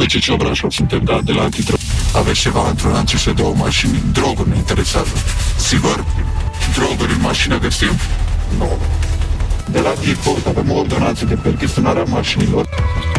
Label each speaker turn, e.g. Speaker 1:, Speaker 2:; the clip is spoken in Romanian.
Speaker 1: BCC Brașov suntem, da, de la antidrog. Aveți ceva într-un lanțuș de 2 mașini, droguri ne interesează. Sigur? Droguri în mașină găsim? Nu. De la Tiport avem o ordonanță de perchesionare a mașinilor.